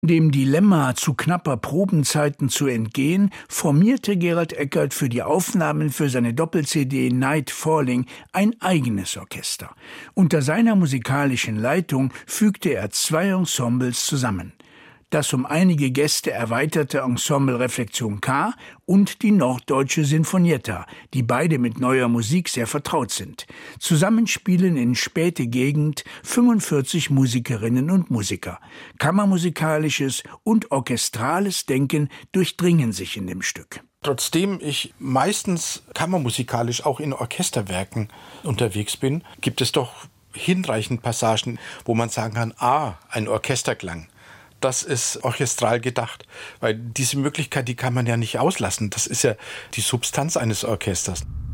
Dem Dilemma zu knapper Probenzeiten zu entgehen, formierte Gerald Eckert für die Aufnahmen für seine Doppel-CD Night Falling ein eigenes Orchester. Unter seiner musikalischen Leitung fügte er 2 Ensembles zusammen. Das um einige Gäste erweiterte Ensemble Reflexion K und die Norddeutsche Sinfonietta, die beide mit neuer Musik sehr vertraut sind. Zusammen spielen in Späte Gegend 45 Musikerinnen und Musiker. Kammermusikalisches und orchestrales Denken durchdringen sich in dem Stück. Trotzdem ich meistens kammermusikalisch auch in Orchesterwerken unterwegs bin, gibt es doch hinreichend Passagen, wo man sagen kann, ein Orchesterklang. Das ist orchestral gedacht, weil diese Möglichkeit, die kann man ja nicht auslassen. Das ist ja die Substanz eines Orchesters.